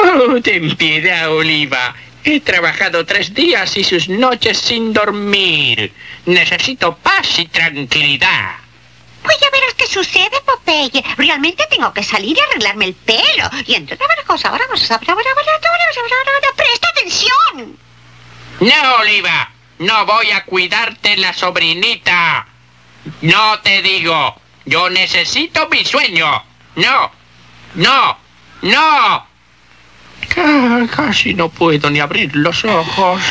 Oh, ten piedad, Oliva. He trabajado 3 días y sus noches sin dormir. Necesito paz y tranquilidad. Pues ya verás qué sucede, Popeye. Realmente tengo que salir y arreglarme el pelo. Y entre otras cosas, ahora ¡presta atención! No, Oliva. No voy a cuidarte la sobrinita. No te digo. Yo necesito mi sueño. No. No. No. Casi no puedo ni abrir los ojos.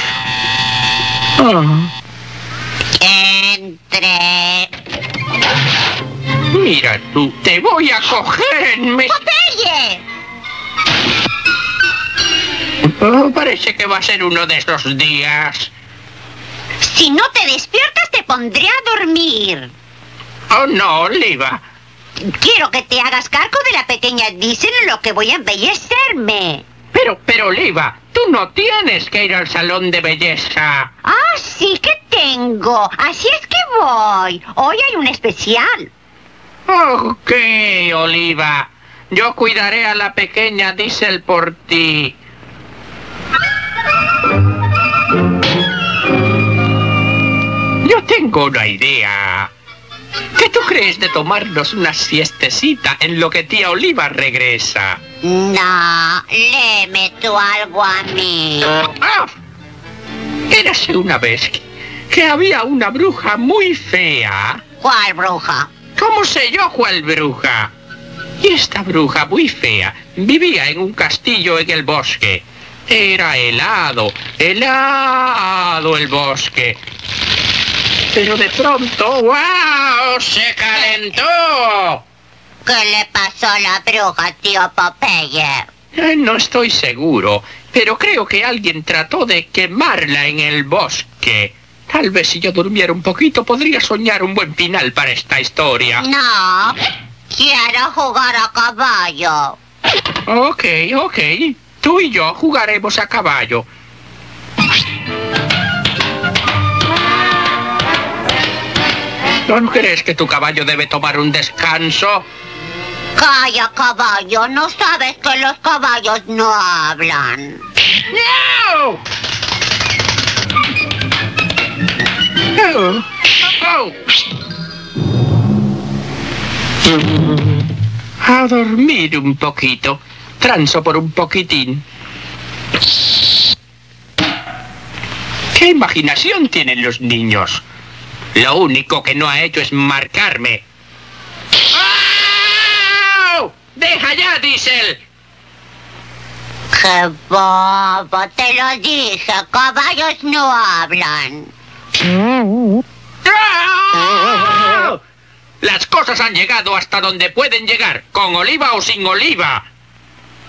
Entre... Mira tú, te voy a coger en mi... ¡Popeye! Oh, parece que va a ser uno de esos días. Si no te despiertas, te pondré a dormir. Oh, no, Oliva. Quiero que te hagas cargo de la pequeña Diesel en lo que voy a embellecerme. Pero, Oliva, tú no tienes que ir al salón de belleza. Ah, sí que tengo. Así es que voy. Hoy hay un especial. Ok, Oliva. Yo cuidaré a la pequeña Diesel por ti. Yo tengo una idea. ¿Qué tú crees de tomarnos una siestecita en lo que tía Oliva regresa? No, léeme tú algo a mí. Ah, érase una vez que había una bruja muy fea. ¿Cuál bruja? ¿Cómo sé yo cuál bruja? Y esta bruja muy fea vivía en un castillo en el bosque. Era helado, helado el bosque. Pero de pronto, ¡wow!, se calentó. ¿Qué le pasó a la bruja, tío Popeye? No estoy seguro, pero creo que alguien trató de quemarla en el bosque. Tal vez si yo durmiera un poquito podría soñar un buen final para esta historia. No, quiero jugar a caballo. Ok. Tú y yo jugaremos a caballo. ¿No crees que tu caballo debe tomar un descanso? Calla, caballo, ¿no sabes que los caballos no hablan? ¡No! Oh. A dormir un poquito. Transo por un poquitín. ¿Qué imaginación tienen los niños? Lo único que no ha hecho es marcarme. ¡Oh! ¡Deja ya, Diesel! ¡Qué bobo! Te lo dije, caballos no hablan. ¡Oh! Las cosas han llegado hasta donde pueden llegar, con Oliva o sin Oliva.